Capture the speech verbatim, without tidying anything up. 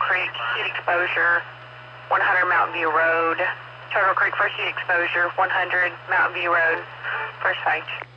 Creek, seat exposure, one hundred Mountain View Road. Turtle Creek, first seat exposure, one hundred Mountain View Road, first page.